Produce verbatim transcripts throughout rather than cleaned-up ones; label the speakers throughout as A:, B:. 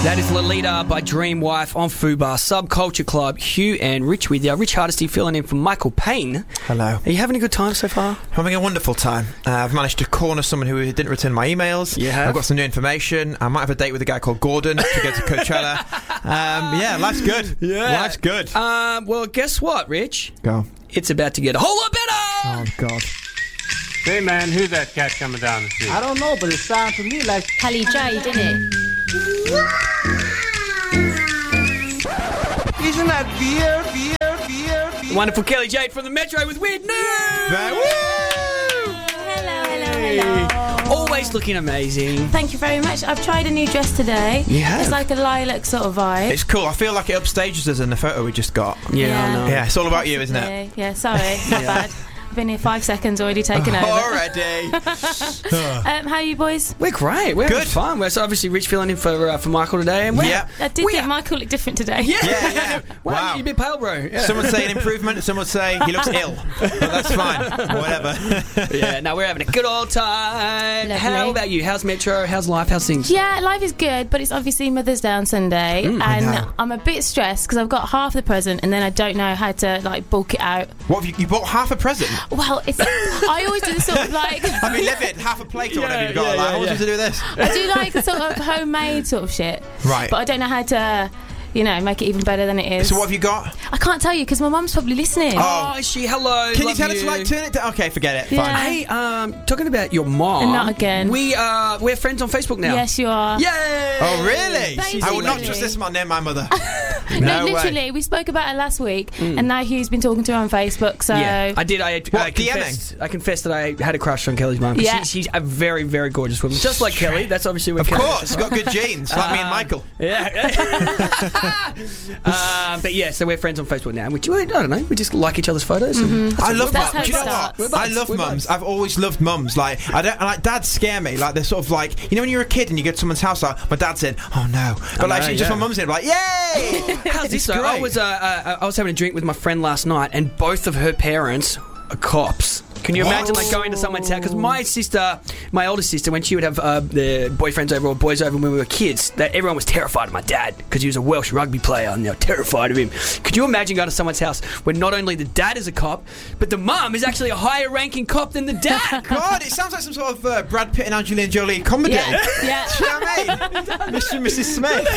A: That is Lolita by Dreamwife on Fubar. Subculture Club, Hugh and Rich with you. Rich Hardesty filling in for Michael Payne.
B: Hello.
A: Are you having a good time so far?
B: Having a wonderful time. Uh, I've managed to corner someone who didn't return my emails.
A: You have?
B: I've got some new information. I might have a date with a guy called Gordon to go to Coachella. um, yeah, life's good.
A: Yeah.
B: Life's good.
A: Um, well, guess what, Rich?
B: Go.
A: It's about to get a whole lot better!
B: Oh, God.
C: Hey, man, who's that cat coming down the street?
D: I don't know, but it sounds to me like
E: Kelly J, didn't it?
D: Isn't that beer, beer, beer, beer?
A: Wonderful Kelly Jade from the Metro with Weird News!
B: Woo!
E: Hello, hello, hello.
A: Always looking amazing.
E: Thank you very much. I've tried a new dress today.
A: You have?
E: It's like a lilac sort of vibe.
B: It's cool. I feel like it upstages us in the photo we just got.
A: Yeah,
E: Yeah.
A: I know.
B: Yeah, it's all about you, isn't it?
E: Yeah, sorry. Not bad. I've been here five seconds already taken over.
B: Already.
E: Um, how are you boys?
A: We're great. We're having
B: Good.
A: fun. We're so obviously Rich filling in for uh, for Michael today. And we're,
B: Yeah.
E: I did
A: We
E: think
A: are-
E: Michael looked different today.
A: Yeah.
B: Yeah, yeah.
A: Wow,
B: Wow.
A: you're a bit pale, bro. Yeah.
B: Some would say an improvement, some would say he looks ill. But that's fine. Whatever.
A: yeah, no, we're having a good old time.
E: Lovely.
A: How about you? How's Metro? How's life? How's things?
E: Yeah, life is good, but it's obviously Mother's Day on Sunday,
A: Mm,
B: I
E: and
B: know.
E: I'm a bit stressed because I've got half the present, and then I don't know how to like bulk it out.
B: What have you, you bought half a present?
E: Well, it's I always do the sort of like
B: I mean, live it, half a plate or whatever
A: Yeah,
B: you've got.
A: yeah,
B: like,
A: yeah,
B: what's
A: yeah.
B: it to do with this?
E: I do like sort of homemade sort of shit,
B: Right.
E: but I don't know how to, you know, make it even better than it is.
B: So what have you got?
E: I can't tell you because my mum's probably listening.
A: Oh, is she? Hello.
B: Can you
A: love
B: tell us to like turn it down? Okay, forget it.
E: Yeah.
B: Fine.
A: Hey, um, talking about your mom.
E: And not again.
A: We uh, we're friends on Facebook now.
E: Yes, you are.
A: Yay!
B: Oh, really?
E: Thank
B: I
E: you.
B: will not trust this man near my mother.
E: No,
B: No way.
E: literally, we spoke about it last week, and now Hugh's been talking to her on Facebook. So
A: Yeah, I did. I,
B: What,
A: I
B: DMing?
A: confessed. I confessed that I had a crush on Kelly's mum. 'cause
E: Yeah.
A: she's, she's a very, very gorgeous woman, just like Kelly. That's obviously where
B: Of
A: Kelly
B: course,
A: is.
B: he's got good genes, like me and
A: Um,
B: Michael.
A: Yeah. um, but yeah, so we're friends on Facebook now. And we, I don't know. We just like each other's photos. and that's
B: I
A: all.
B: love
E: That's
B: mums.
E: how
B: Do you
E: it
B: know
E: starts.
B: what?
A: We're
B: I
A: buds.
B: love
A: We're
B: mums.
A: buds.
B: I've always loved mums. Like I don't like dads scare me. Like they're sort of like you know when you're a kid and you go to someone's house like my dad's in. Oh no! But like
A: know,
B: just
A: yeah.
B: my mum's in. Like yay!
A: How's this
B: It's
A: though? I
B: great.
A: was uh, uh, I was having a drink with my friend last night, and both of her parents are cops. Can you imagine like going to someone's house? Because my sister, my older sister, when she would have uh, the boyfriends over or boys over when we were kids, that everyone was terrified of my dad because he was a Welsh rugby player, and they were terrified of him. Could you imagine going to someone's house where not only the dad is a cop, but the mum is actually a higher ranking cop than the dad?
B: God, it sounds like some sort of uh, Brad Pitt and Angelina Jolie comedy.
E: yeah, yeah,
B: Do you know what I mean? Mister and Missus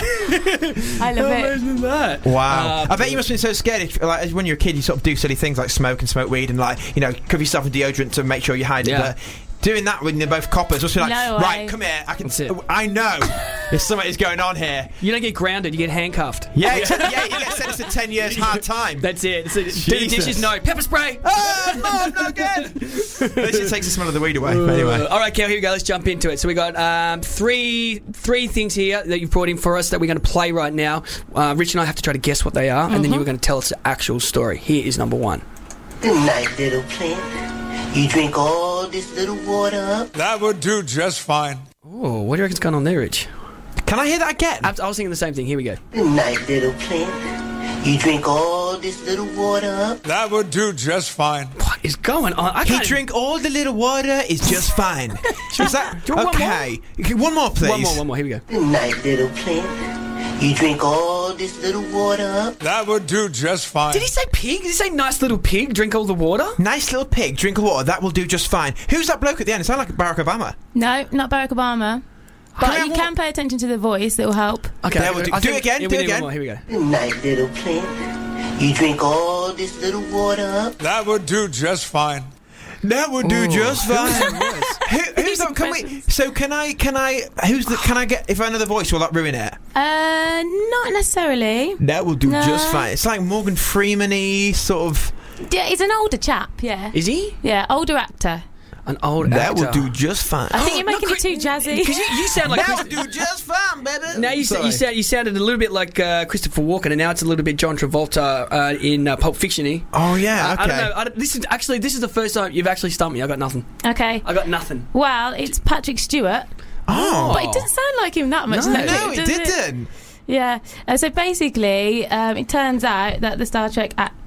B: Smith.
E: I love
A: How
E: it.
A: amazing is that?
B: Wow.
A: Uh,
B: I bet you must have been so scared if, like, when you're a kid, you sort of do silly things like smoke and smoke weed and, like, you know, cover yourself in deodorant to make sure you hide
A: Yeah.
B: it. But doing that when they're both coppers, just be like,
E: No
B: right,
E: way.
B: come here. I can.
A: That's it.
B: I know there's something is going on here.
A: You don't get grounded, you get handcuffed.
B: Yeah, yeah, yeah, you get sentenced to ten years hard time.
A: That's it. That's it. Do the
B: Jesus.
A: dishes, no. Pepper spray.
B: Oh, Mom, not again. At least it takes the smell of the weed away. But anyway.
A: Uh, all right, Kel, here we go. Let's jump into it. So we got um, three three things here that you've brought in for us that we're going to play right now. Uh, Rich and I have to try to guess what they are, and then you were going to tell us the actual story. Here is number one.
F: Good night, little plant. You drink all this little water up.
G: That would do just fine.
A: Oh, what do you reckon's going on there, Rich?
B: Can I hear that again?
A: I, I was thinking the same thing. Here we go.
F: Good night, little plant. You drink all this little water up.
G: That would do just fine.
A: What is going on? I
B: He
A: can't
B: drink all the little water is just fine. Is that
A: Do you want one
B: okay? Okay, one more, please.
A: One more, one more. Here we go.
F: Good night, little plant. You drink all this little water up.
G: That would do just fine.
A: Did he say pig? Did he say nice little pig? Drink all the water?
B: Nice little pig, drink of water. That will do just fine. Who's that bloke at the end? It sounds like Barack Obama.
E: No, not Barack Obama.
B: Can
E: But
B: I
E: you
B: have
E: can pay attention to the voice. That will help.
A: Okay,
B: There we do-
A: I
B: do
A: think-
B: it again,
A: yeah,
B: do
A: we
B: it
A: need one
B: again.
A: more. Here we go.
F: Good night, little plant. You drink all this little water up.
G: That would do just fine.
B: That would do just fine. Who, who's that? Can we?
E: impressions.
B: So can I? Can I? Who's the? Can I get? If I know the voice, will that ruin it?
E: Uh, not necessarily.
B: That will do
E: No.
B: just fine. It's like Morgan Freeman-y sort of.
E: Yeah, he's an older chap. Yeah,
A: Is he
E: yeah, older actor.
A: an old
B: That
A: actor?
B: will do just fine.
E: I think you're
A: not
E: making it too jazzy.
A: Because you, you sound like
B: That will
A: Christ-
B: do just fine, baby.
A: now you, sa- you sound you sounded a little bit like uh, Christopher Walken, and now it's a little bit John Travolta uh, in uh, Pulp Fiction-y.
B: Oh yeah. Okay.
A: I don't know. I don't, this is actually this is the first time you've actually stumped me. I got nothing.
E: Okay.
A: I got nothing.
E: Well, it's Patrick Stewart,
B: Oh.
E: but it doesn't sound like him that much.
A: No.
E: does
B: No, it
E: does
B: didn't.
E: Yeah. Uh, so basically, um, it turns out that the Star Trek act-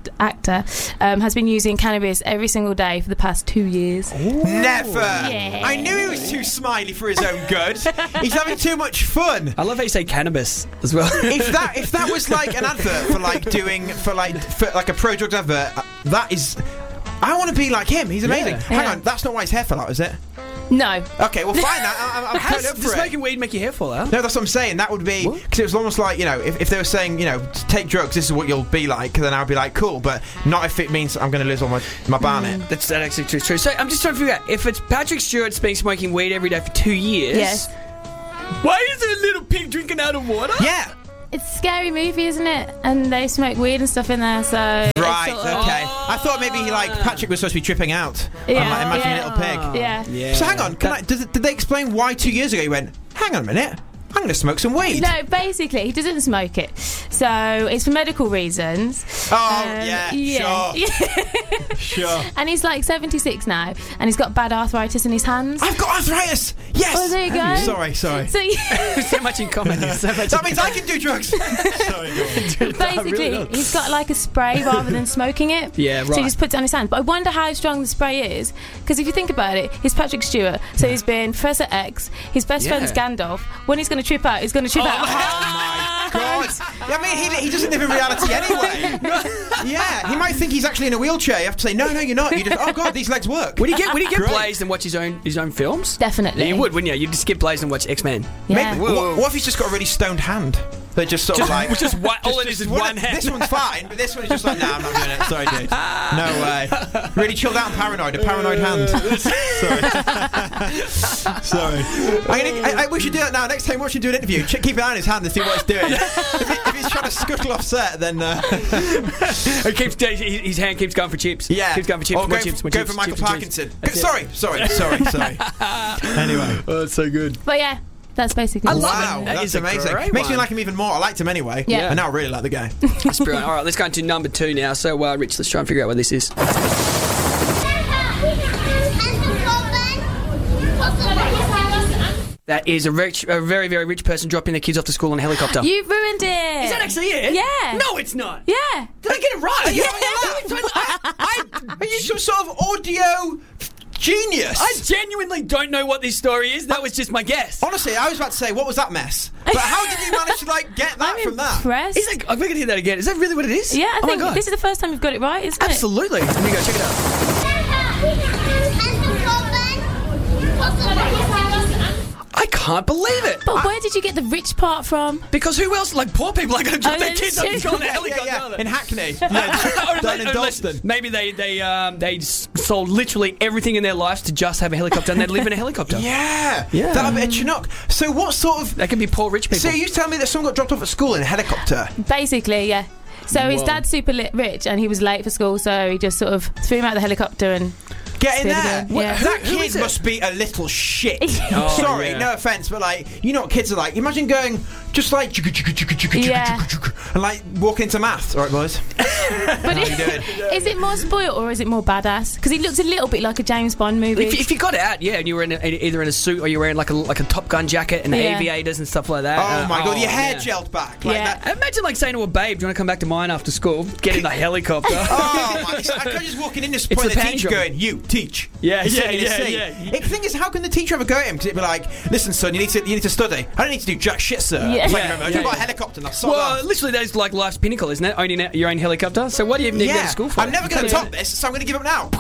E: actor, um, has been using cannabis every single day for the past two years.
B: Never.
E: Yeah.
B: I knew he was too smiley for his own good. He's having too much fun.
A: I love how you say cannabis as well.
B: If that if that was like an advert for like doing for like for like a pro drugs advert, uh, that is. I want to be like him. He's amazing.
A: Yeah.
B: Hang
E: Yeah.
B: on, that's not why his hair fell out, is it?
E: No.
B: Okay, well, fine. I, I'm, I'm
A: How
B: totally up
A: does
B: for it.
A: smoking weed make your hair fall out?
B: No, that's what I'm saying. That would be because it was almost like, you know, if, if they were saying, you know, take drugs, this is what you'll be like. Then I'd be like, cool, but not if it means I'm going to lose all my my barnet.
A: That's that actually true. true. So I'm just trying to figure out if it's Patrick Stewart's been smoking weed every day for two years.
E: Yes.
A: Why is there a little pig drinking out of water?
B: Yeah.
E: It's a scary movie, isn't it? And they smoke weed and stuff in there, so...
B: Right.
E: it's sort of-
B: Okay. I thought maybe he, like Patrick was supposed to be tripping out.
E: Yeah,
B: I'm like, imagine
E: yeah.
B: a little pig.
E: Yeah.
A: Yeah.
B: So hang on. Can I, did, did they explain why two years ago he went? Hang on a minute. I'm going to smoke some weed.
E: No, basically, he doesn't smoke it. So it's for medical reasons.
B: Oh
E: Um,
B: yeah,
E: yeah.
B: sure, sure.
E: And he's like seventy-six now, and he's got bad arthritis in his hands.
B: I've got arthritis. Yes.
E: Oh, there you go.
B: Sorry, sorry.
E: So
A: so much in common. So much
B: That
A: in
B: means I can do drugs. Sorry, go on.
E: basically,
A: really
E: he's got like a spray rather than smoking it.
A: Yeah,
E: So he
A: right.
E: just puts it on his hand. But I wonder how strong the spray is, because if you think about it, he's Patrick Stewart, so he's been Professor X. His best
A: Yeah.
E: friend's Gandalf. When he's going to trip out, he's going to trip out.
B: Oh my god! I mean, he, he doesn't live in reality anyway. Yeah, he might think he's actually in a wheelchair. You have to say, no, no, you're not. You just, oh god, these legs work.
A: Would he get Would he get
B: Great.
A: blazed and watch his own his own films?
E: Definitely.
A: Yeah, you would, wouldn't you? You'd just skip blazed and watch X Men.
E: Yeah.
B: Maybe, what, what if he's just got a really stoned hand? They're just sort
A: Just,
B: of like
A: just one, all it is is one hand.
B: This one's fine, but this one is just like, nah, I'm not doing it. Sorry, dude. No way. Really chilled out and paranoid. A paranoid hand. Sorry. Sorry. I'm gonna, I, I, we should do that now. Next time, we should do an interview. Ch- keep an eye on his hand and see what he's doing. if, he, if he's trying to scuttle off set, then uh,
A: It keeps his hand keeps going for chips.
B: yeah.
A: keeps going for chips.
B: Or
A: more
B: going,
A: chips,
B: for,
A: more
B: going
A: chips,
B: for Michael
A: chips and chips.
B: Parkinson.
A: That's it.
B: Sorry, sorry, sorry, sorry. Anyway.
A: Oh, that's so good.
E: But yeah, that's basically
A: I
E: it.
A: love
B: Wow,
A: it. That
B: that's
A: is a
B: amazing.
A: great
B: Makes me
A: one.
B: like him even more. I liked him anyway.
E: Yeah.
B: And now I really like the guy.
A: That's brilliant. All right, let's go into number two now. So, uh, Rich, let's try and figure out what this is. That is a rich, a very, very rich person dropping their kids off to school on a helicopter.
E: You ruined it.
A: Is that actually it?
E: Yeah.
A: No, it's not.
E: Yeah.
A: Did I get it right?
B: Are you having a laugh? I, I, are you some sort of audio genius?
A: I genuinely don't know what this story is. That was just my guess.
B: Honestly, I was about to say, what was that mess? But how did you manage to like get that
E: I'm
B: from that?
E: impressed.
A: Is that, I'm going to hear that again. Is that really what it is?
E: Yeah, I
A: oh
E: think
A: my God.
E: this is the first time you've got it right, isn't it?
A: Absolutely. Let me go check it out. I can't believe it.
E: But where did you get the rich part from?
A: Because who else? Like poor people are going to drop
E: Oh,
A: their
E: that's
A: kids off to
E: true.
A: school on a
B: Yeah,
A: helicopter.
B: yeah,
A: are
B: yeah.
A: they?
B: In Hackney.
A: Or
B: Yeah, down in
A: unless-
B: Dalston.
A: Maybe they they um, they s- sold literally everything in their lives to just have a helicopter, and they'd live in a helicopter.
B: Yeah.
A: Yeah.
B: That'll be a Chinook. So what sort of...
A: They can be poor rich people.
B: So you tell me that someone got dropped off at school in a helicopter?
E: Basically, yeah. So his
A: Whoa.
E: dad's super li- rich, and he was late for school, so he just sort of threw him out of the helicopter and.
B: Get in
E: Say it
B: there.
E: again. Yeah.
B: That
A: Who- who
B: kid
A: is it?
B: must be a little shit.
A: Oh,
B: Sorry,
A: yeah.
B: no offence, but like, you know what kids are like. Imagine going just like
E: Yeah.
B: and like walking into maths. All right, boys.
E: But
B: How you doing?
E: is it more spoiled or is it more badass? Because he looks a little bit like a James Bond movie.
A: If, if you got out, yeah, and you were in a, either in a suit or you were wearing like a like a Top Gun jacket and
E: Yeah.
A: aviators and stuff like that.
B: Oh
A: Uh,
B: my god, your hair
A: yeah.
B: gelled back like
E: Yeah.
B: that.
A: Imagine like saying to a babe, "Do you want to come back to mine after school? Get in the helicopter."
B: Oh my! I could just walking in this
A: It's
B: point
A: the
B: the teacher
A: panty
B: going, "You teach."
A: Yeah,
B: He's
A: yeah,
B: sitting in his
A: yeah,
B: seat.
A: yeah.
B: The thing is, how can the teacher ever go at him? Because it'd be like, "Listen, son, you need to you need to study. I don't need to do jack shit, sir.
E: Yeah.
B: Thank you
A: Yeah,
B: very much.
A: yeah,
B: I've got a
A: yeah.
B: helicopter, and I'll sort
A: Well,
B: that."
A: literally, that is like life's pinnacle, isn't it? Owning a- your own helicopter. So, what do you even need to go
B: Yeah,
A: to school for?
B: I'm never going to top this, so I'm going to give up now.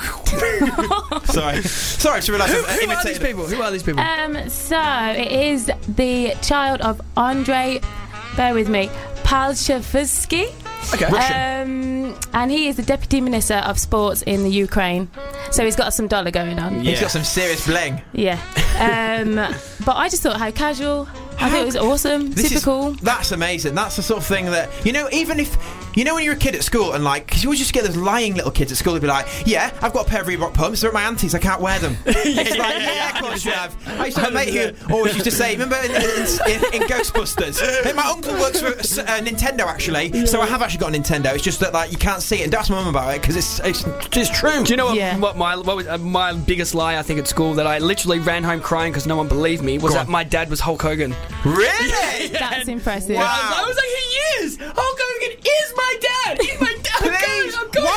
B: Sorry, sorry, I just realised
A: Who,
B: I've
A: who are these
B: imitated-
A: people? Who are these people?
E: Um, so it is the child of Andrei, bear with me, Palchavsky.
A: Okay.
E: Um, and he is the deputy minister of sports in the Ukraine. So he's got some dollar going on.
B: He's got some serious bling.
E: Yeah. Um, but I just thought how casual. I think it was awesome.
B: This
E: Super
B: is-
E: cool.
B: That's amazing. That's the sort of thing that, you know, even if, you know, when you're a kid at school and like, because you always just get those lying little kids at school who'd be like, yeah, I've got a pair of Reebok pumps, they're at my auntie's, I can't wear them. It's like, yeah, of course you have. I used to have a mate who always used to say, remember in, in, in, in Ghostbusters, hey, my uncle works for uh, Nintendo actually, so I have actually got a Nintendo, it's just that like you can't see it, and ask my mum about it because it's, it's just true.
A: Do you know what,
E: Yeah.
A: what my what was uh, my biggest lie? I think at school that I literally ran home crying because no one believed me was
B: Go
A: that
B: on.
A: my dad was Hulk Hogan.
B: Really?
E: That's impressive.
A: I was like, I was like, he is Hulk Hogan is my dad. He's my dad. I'm going,
B: Please,
A: I'm going.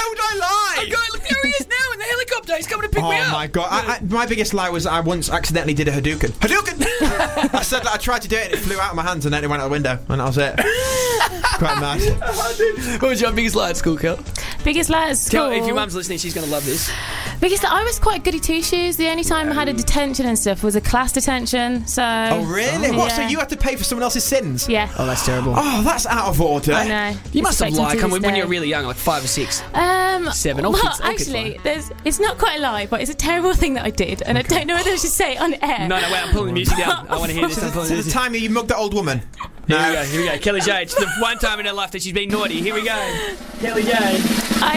A: day. He's coming to pick
B: Oh
A: me up.
B: my god! I, I, my biggest lie was I once accidentally did a Hadouken. Hadouken! I said that I tried to do it, and it flew out of my hands, and then it went out the window, and that was it. Quite mad.
A: What was your biggest lie at school, Kel?
E: Biggest lie at school.
A: Tell, if your mum's listening, she's going to love this.
E: Biggest lie, I was quite goody two shoes. The only time I had a detention and stuff was a class detention. So.
B: Oh really?
E: Oh.
B: What? So
E: Yeah.
B: you had to pay for someone else's sins?
E: Yeah.
A: Oh, that's terrible.
B: Oh, that's out of order.
E: I know.
A: You must have
E: Expect them
A: lied
E: to
A: come
E: this
A: when, when
E: day.
A: you were really young, like five or six.
E: Um,
A: Seven. All
E: well,
A: kids- all kids
E: actually,
A: lie.
E: there's. It's not quite a lie, but it's a terrible thing that I did, and I don't know whether I should say it on air.
A: No, no, wait, I'm pulling the music down. I want to hear this.
B: So
A: I'm
B: the,
A: pulling
B: so
A: the
B: the
A: music.
B: time you mugged that old woman.
A: Here
B: No.
A: we go, here we go. Kelly Jade. It's the one time in her life that she's been naughty. Here we go. Kelly Jade.
E: I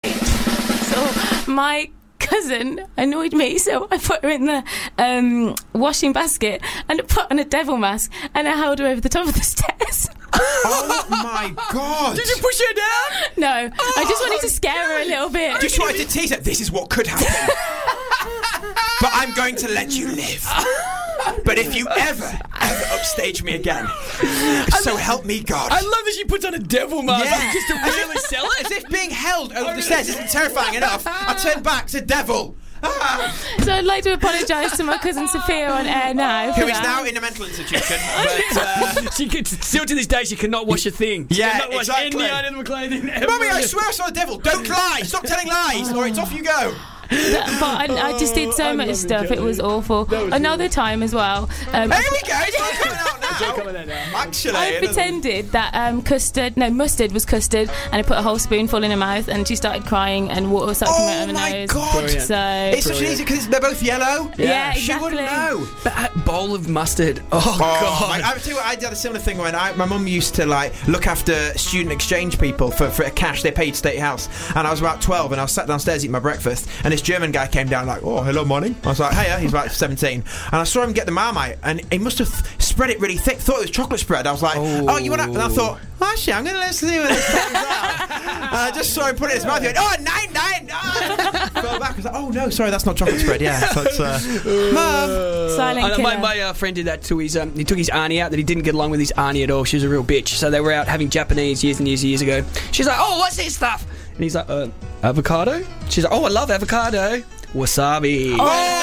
E: so my cousin annoyed me, so I put her in the um, washing basket and I put on a devil mask and I held her over the top of the stairs.
B: Oh my god!
A: Did you push her down?
E: No, I just wanted to scare her a little bit.
B: Just wanted to tease her. This is what could happen. But I'm going to let you live. But if you ever, ever upstage me again, so help me God.
A: I love that she puts on a devil mask
B: Yeah.
A: just to really sell it.
B: As if being held over the stairs isn't terrifying enough, I turned back to devil. Ah.
E: So I'd like to apologise to my cousin Sophia on air now. for
B: Who is
E: that.
B: now in a mental institution. But, uh,
A: She could, still to this day, she cannot wash a thing. She
B: Yeah,
A: cannot wash
B: exactly.
A: any item of clothing ever.
B: Mummy, I swear I saw the devil. Don't lie. Stop telling lies, or it's off you go.
E: But I, I just did so much stuff. It was awful. Another time as well. Um,
B: Here we go. It's all coming out now.
A: coming out now.
B: Actually,
E: I
B: it doesn't-
E: pretended that um, custard, no, mustard was custard, and I put a whole spoonful in her mouth, and she started crying, and water started coming
B: Oh
E: out of her
B: my
E: nose.
B: God.
A: Brilliant.
E: So
B: It's such an easy because they're both yellow.
E: Yeah,
B: She
E: exactly.
B: wouldn't know.
A: But a bowl of mustard. Oh,
B: Oh,
A: God.
B: my, I tell you what, I did a similar thing when I, my mum used to like look after student exchange people for, for cash they paid State House, and I was about twelve, and I was sat downstairs eating my breakfast, and this German guy came down like, oh, hello, morning. I was like, hey, he's about seventeen, and I saw him get the Marmite, and he must have th- spread it really thick. Thought it was chocolate spread. I was like, oh, oh you want to? And I thought, oh, actually, I'm going to let's see what this comes out. And I just saw him put it in his mouth. He went, oh, nine, nine, nine. Fell back. I was like, oh no, sorry, that's not chocolate spread. Yeah, so it's uh, mum.
E: silent
A: I know,
E: killer.
A: my my uh, friend did that to his. Um, he took his auntie out that he didn't get along with his auntie at all. She was a real bitch. So they were out having Japanese years and years and years ago. She's like, "Oh, what's this stuff?" And he's like, uh, "Avocado." She's like, "Oh, I love avocado." Wasabi.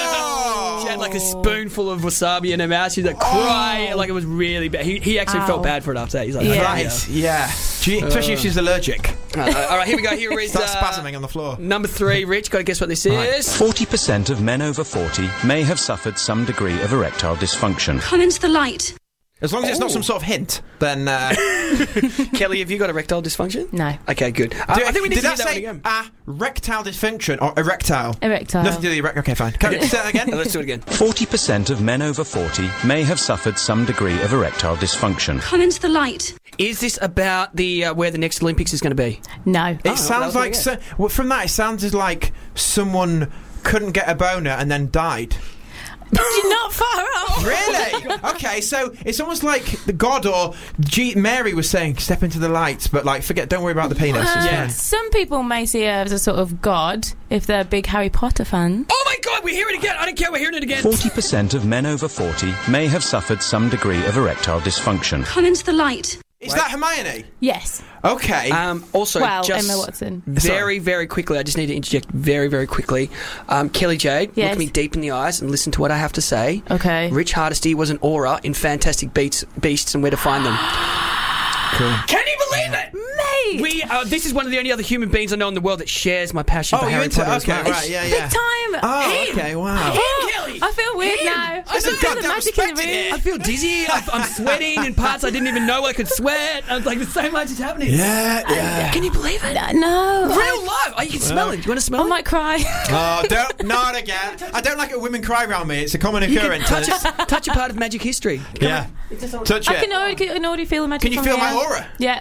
B: Oh.
A: She had like a spoonful of wasabi in her mouth. She's like crying, like it was really bad. He, he actually
E: Ow.
A: felt bad for it after that. He's like,
E: Yeah.
B: Right, yeah. She, especially if she's allergic.
A: Uh, all right, here we go. Here is
B: Starts
A: uh,
B: spasming on the floor.
A: number three. Rich, got to guess what this is.
H: forty percent of men over forty may have suffered some degree of erectile dysfunction.
I: Come into the light.
B: As long as it's not some sort of hint, then. Uh,
A: Kelly, have you got erectile dysfunction?
E: No.
A: Okay, good. Uh, I think we need
B: did
A: to
B: that
A: do that one
B: say
A: again.
B: uh, rectile dysfunction or erectile?
E: Erectile.
B: Nothing to do with erect. Okay, fine. Can you say that again?
A: Uh, let's do it again.
H: forty percent of men over forty may have suffered some degree of erectile dysfunction.
I: Come into the light.
A: Is this about the uh, where the next Olympics is going to be?
E: No.
B: It
A: Oh, that
B: sounds
A: was
B: like
A: really
B: so, well, from that it sounded like someone couldn't get a boner and then died.
E: You're not far off.
B: Really? Okay, so it's almost like the God or G- Mary was saying, "Step into the light," but like, forget, don't worry about the penis. It's
E: Uh,
B: fine.
E: Some people may see her as a sort of god if they're big Harry Potter fans.
A: Oh my God, we hear it again! I don't care, we're hearing it again.
H: forty percent of men over forty may have suffered some degree of erectile dysfunction.
I: Come into the light.
B: Is that Hermione?
E: Yes.
B: Okay.
A: Um, also,
E: Well,
A: just
E: Emma Watson.
A: very, very quickly, I just need to interject very, very quickly. Um, Kelly Jade,
E: Yes.
A: look me deep in the eyes and listen to what I have to say.
E: Okay.
A: Rich Hardesty was an aura in Fantastic Beasts, Beasts and Where to Find Them.
B: Cool.
A: Can you believe it?
E: Mate!
A: We, uh, this is one of the only other human beings I know in the world that shares my passion
B: Oh,
A: for
B: you
A: Harry
B: into
A: Potter.
B: okay,
A: as well.
B: right? Yeah,
E: Big
B: yeah.
E: time!
B: Oh,
A: Him.
B: okay. Wow.
E: Oh,
A: Kelly.
E: I feel weird
A: Him.
E: now.
A: There's
E: I
A: a
E: feel
B: goddamn
E: the magic in the
B: respect in
E: room.
B: here.
A: I feel dizzy. I'm, I'm sweating in parts I didn't even know I could sweat. I was like, there's so much is happening.
B: Yeah, yeah.
A: Can you believe it?
E: Uh, No.
A: Real life. Oh, you can smell it. Do you want to smell
E: I
A: it?
E: might cry.
B: Oh, don't, not again. I don't like it when women cry around me. It's a common
A: You can
B: occurrence.
A: touch a, touch a part of magic history. Come
B: Yeah.
A: on.
B: Touch
E: I
B: it.
E: can already, can already feel the magic.
B: Can you
E: from
B: feel my
E: here.
B: aura?
E: Yeah.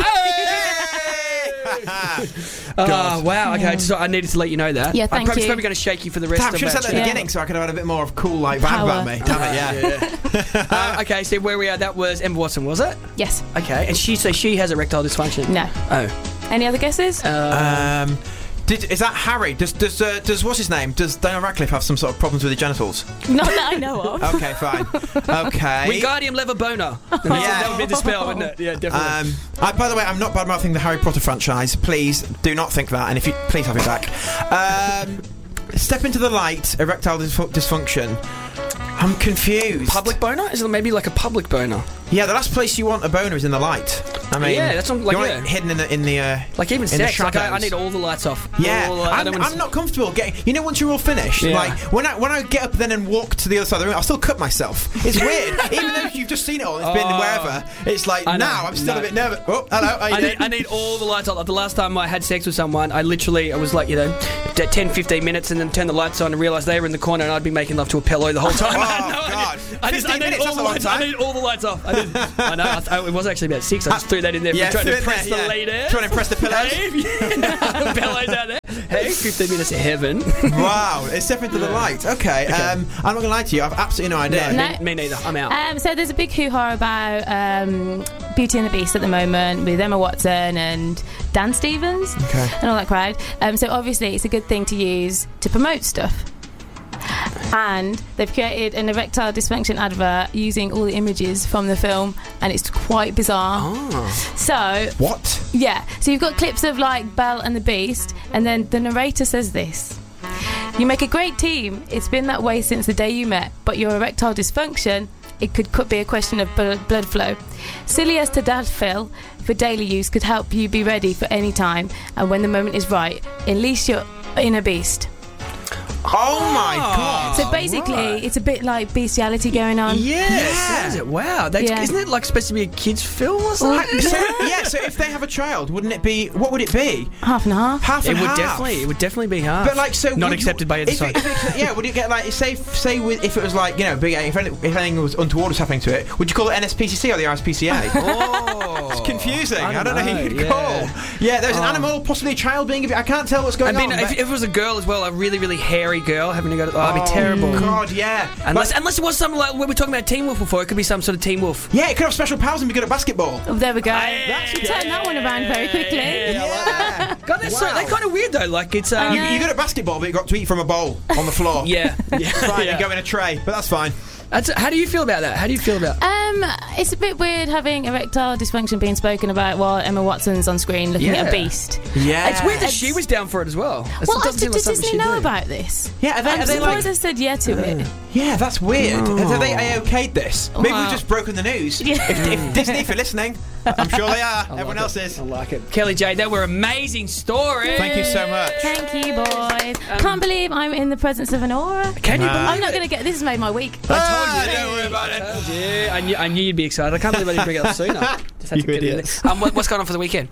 A: Oh, wow. Okay, so I needed to let you know that.
E: Yeah,
A: I'm
E: thank
A: probably,
E: you.
A: probably going to shake you for the rest
B: Damn,
A: of
B: should have said that at the
E: Yeah.
B: beginning so I could have had a bit more of cool like vibe
E: Power.
B: about me. Damn it, yeah.
A: uh, Okay, so where we are, that was Emma Watson, was it?
E: Yes.
A: Okay, and she so she has erectile dysfunction.
E: No.
A: Oh.
E: Any other guesses?
B: Um, did, is that Harry? Does does uh, does what's his name? Does Daniel Radcliffe have some sort of problems with his genitals?
E: Not that I know of.
B: Okay, fine. Okay.
A: Wingardium Levibona.
B: Yeah.
A: That would be the spell, wouldn't it? Yeah, definitely.
B: Um, I, by the way, I'm not bad mouthing the Harry Potter franchise. Please do not think that, and if you please have it back. Um, step into the light, erectile dysfu- dysfunction. I'm confused.
A: Public boner? Is it maybe like a public boner?
B: Yeah, the last place you want a boner is in the light. I mean,
A: yeah, that's what, like
B: you want
A: yeah.
B: it hidden in the in the uh,
A: like even
B: in
A: sex.
B: the
A: Like I, I
B: shadows.
A: need all the lights off.
B: Yeah,
A: all, I
B: I'm,
A: don't wanna-
B: I'm not comfortable getting. You know, once you're all finished,
A: Yeah.
B: like when I when I get up then and walk to the other side of the room, I'll still cut myself. It's weird, even though you've just seen it all. It's been
A: Oh.
B: wherever. It's like
A: I know.
B: now I'm still
A: No.
B: a bit nervous. Oh, hello. How you
A: I
B: doing?
A: need, I need all the lights on. Like the last time I had sex with someone, I literally, I was like, you know, d- ten, fifteen minutes and then turn the lights on and realise they were in the corner and I'd be making love to a pillow the whole time.
B: Oh,
A: I know, I
B: God.
A: just- I just, I
B: fifteen
A: need
B: minutes,
A: all
B: that's
A: the
B: a long
A: lights. I
B: time.
A: need all the lights off. I, did, I know. I th- it was actually about six. I just threw that in there
B: Yeah,
A: for trying
B: threw
A: to
B: it
A: impress
B: there,
A: the
B: yeah.
A: ladies.
B: Trying to impress the pillows.
A: Hey, yeah. Pillows out there. Hey, fifteen minutes of heaven.
B: Wow, it's step into the light. Okay, um, I'm not gonna lie to you. I've absolutely no idea.
E: No.
A: me, me neither. I'm out.
E: Um, so there's a big hoo-ha about um, Beauty and the Beast at the moment with Emma Watson and Dan Stevens
B: Okay.
E: and all that crowd. Um, so obviously it's a good thing to use to promote stuff. And they've created an erectile dysfunction advert using all the images from the film, and it's quite bizarre.
A: Oh.
E: So
B: What?
E: yeah, so you've got clips of like Belle and the Beast, and then the narrator says this: "You make a great team. It's been that way since the day you met, but your erectile dysfunction, it could, could be a question of bl- blood flow. Silly as tadalafil for daily use could help you be ready for any time, and when the moment is right, unleash your inner beast."
B: Oh my god!
E: So basically,
A: right.
E: it's a bit like bestiality going on.
A: Yes,
B: Yeah.
A: is it? Wow, they,
E: Yeah.
A: isn't it like supposed to be a kids' film or something?
B: So, yeah, so if they have a child, wouldn't it be? What would it be?
E: Half and half.
B: Half
A: It
B: and
A: would
B: half.
A: definitely, it would definitely be hard.
B: But like, so
A: not
B: would you-
A: accepted by either
B: if
A: side.
B: it- if it- yeah, would it get like say say with, if it was like you know big if, any, if anything was untoward was happening to it, would you call it N S P C C or the R S P C A?
A: Oh,
B: It's confusing. I
A: I
B: don't,
A: don't
B: know who
A: know,
B: you'd
A: yeah.
B: call. Yeah, there's an
A: Oh.
B: animal, possibly a child being. A bit, I can't tell what's going
A: I mean,
B: on.
A: if,
B: but-
A: if it was a girl as well, a really, really hairy girl having to go to, oh, that'd be terrible.
B: God, yeah.
A: Unless,
B: But-
A: unless it was something like we were talking about Teen Wolf before, it could be some sort of Teen Wolf.
B: yeah, it could have special powers and be good at basketball.
E: Oh, there we go.
A: That's
E: You turned that one around very quickly.
B: Yeah.
A: God, that's, so,
B: Wow.
A: that's kind of weird though. Like it's
E: I
A: um,
B: You,
E: know.
B: you're good at basketball, but you got to eat from a bowl on the floor.
A: yeah, yeah.
B: Fine,
A: yeah.
B: and go in a tray, but that's fine.
A: That's, how do you feel about that? How do you feel about?
E: Um, it's a bit weird having erectile dysfunction being spoken about while Emma Watson's on screen looking at a
A: Yeah.
E: beast.
B: Yeah.
A: It's weird that
E: It's-
A: she was down for it as well. It
E: Well, I,
A: doesn't seem
E: did,
A: like
E: did
A: something
E: Disney
A: she'd
E: know
A: do.
E: about this?
B: Yeah, are they,
E: I'm
B: are they
E: surprised
B: like?
E: they said yeah to it.
B: Yeah, that's weird.
A: Oh.
B: Have they A Ok'd this? Maybe
E: Wow.
B: we've just broken the news.
E: Yeah.
B: If, if Disney, if you're listening, I'm sure they are. Everyone else is.
A: I like it. Kelly J, that were amazing stories.
B: Thank you so much.
E: Thank you, boys. Can't believe I'm in the presence of an aura.
A: Can you
B: Nah.
A: believe
E: I'm not
A: it?
E: going to get. This has made my week.
A: I
B: Ah,
A: told you.
B: don't worry about it.
A: I told you. I knew, I knew you'd be excited. I can't believe I didn't bring it up sooner. Just had
B: You
A: to get it in
B: idiots.
A: there. Um, what, what's going on for the weekend?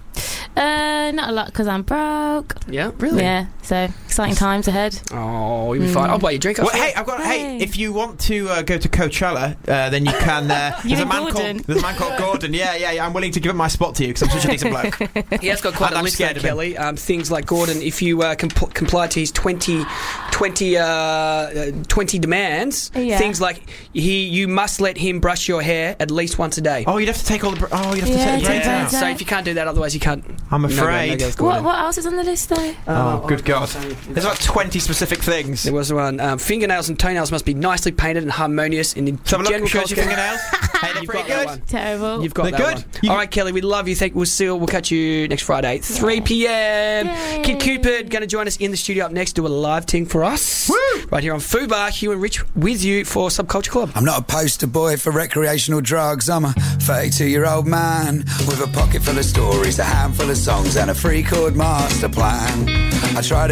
E: Uh, not a lot because I'm broke.
A: Yeah, really?
E: Yeah, so exciting times ahead.
A: Oh, you'll be fine. I'll buy you a drink.
B: Well,
A: after
B: hey,
A: that.
B: I've got.
E: Hey.
B: Hey, if you want to uh, go to Coachella, uh, then you can. Uh,
E: You
B: there's a
E: and
B: man
E: Gordon.
B: called. There's a man called Gordon. Yeah, yeah, yeah. I'm willing to give up my spot to you because I'm such a decent bloke.
A: He has got quite
B: And
A: a
B: I'm
A: list
B: scared
A: there,
B: of him.
A: Kelly. Um, things like Gordon, if you uh, compl- comply to his twenty, twenty, uh, uh, twenty demands,
E: Yeah.
A: things like he, you must let him brush your hair at least once a day.
B: Oh, you'd have to take all the. Br- oh, you'd have to
E: Yeah,
B: take the
E: take
B: braids
E: braids
B: out.
E: out.
A: So if you can't do that, otherwise you can't.
B: I'm
A: No go, no
B: afraid.
A: go with
E: What,
A: Gordon.
E: what else is on the list though?
B: Oh, good God. There's about twenty specific things.
A: There was one. Um, fingernails and toenails must be nicely painted and harmonious in the
B: Let's have a look.
A: general
B: Show us your
A: culture.
B: fingernails. Hey, they're
A: You've
B: pretty
A: got that
B: good.
A: one.
E: Terrible.
A: You've got
B: They're
A: that
B: good.
A: one.
B: You-
A: All right, Kelly, we love you. Thank. We'll see. We'll catch you next Friday, three p.m.
E: Yay.
A: Kid Cupid going to join us in the studio up next. Do a live thing for us.
B: Woo!
A: Right here on Fubar. Hugh and Rich with you for Subculture Club.
J: I'm not a poster boy for recreational drugs. I'm a thirty-two-year-old man with a pocket full of stories, a handful of songs, and a three-chord master plan. I try to